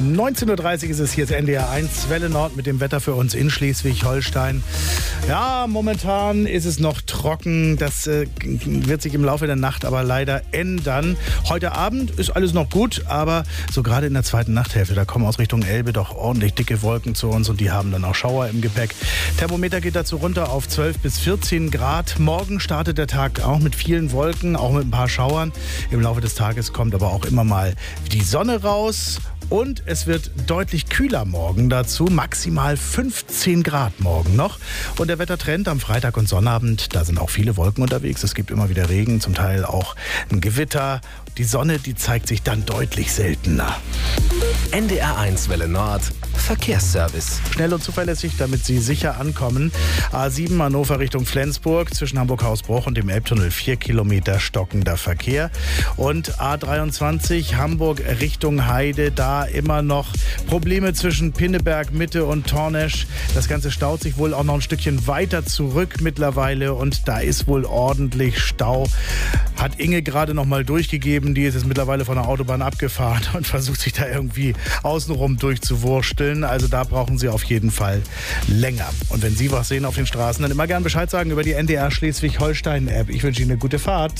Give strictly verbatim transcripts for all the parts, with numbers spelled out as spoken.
neunzehn Uhr dreißig ist es, hier ist N D R eins, Welle Nord mit dem Wetter für uns in Schleswig-Holstein. Ja, momentan ist es noch trocken, das äh, wird sich im Laufe der Nacht aber leider ändern. Heute Abend ist alles noch gut, aber so gerade in der zweiten Nachthälfte, da kommen aus Richtung Elbe doch ordentlich dicke Wolken zu uns und die haben dann auch Schauer im Gepäck. Thermometer geht dazu runter auf zwölf bis vierzehn Grad. Morgen startet der Tag auch mit vielen Wolken, auch mit ein paar Schauern. Im Laufe des Tages kommt aber auch immer mal die Sonne raus. Und es wird deutlich kühler morgen dazu, maximal fünfzehn Grad morgen noch. Und der Wettertrend am Freitag und Sonnabend, da sind auch viele Wolken unterwegs. Es gibt immer wieder Regen, zum Teil auch ein Gewitter. Die Sonne, die zeigt sich dann deutlich seltener. N D R eins Welle Nord, Verkehrsservice. Schnell und zuverlässig, damit Sie sicher ankommen. A sieben Hannover Richtung Flensburg, zwischen Hamburg-Hausbruch und dem Elbtunnel vier Kilometer stockender Verkehr. Und A dreiundzwanzig Hamburg Richtung Heide, da immer noch Probleme zwischen Pinneberg, Mitte und Tornesch. Das Ganze staut sich wohl auch noch ein Stückchen weiter zurück mittlerweile und da ist wohl ordentlich Stau. Hat Inge gerade noch mal durchgegeben, die ist jetzt mittlerweile von der Autobahn abgefahren und versucht sich da irgendwie außenrum durchzuwursteln. Also da brauchen Sie auf jeden Fall länger. Und wenn Sie was sehen auf den Straßen, dann immer gern Bescheid sagen über die N D R Schleswig-Holstein-App. Ich wünsche Ihnen eine gute Fahrt.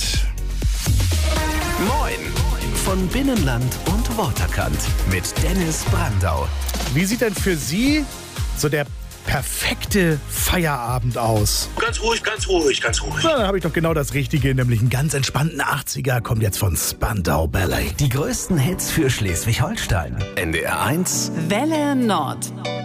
Moin von Binnenland und Waterkant mit Dennis Brandau. Wie sieht denn für Sie so der perfekte Feierabend aus? Ganz ruhig, ganz ruhig, ganz ruhig. Na, dann habe ich doch genau das Richtige, nämlich einen ganz entspannten achtziger, kommt jetzt von Spandau Ballet. Die größten Hits für Schleswig-Holstein. N D R eins Welle Nord.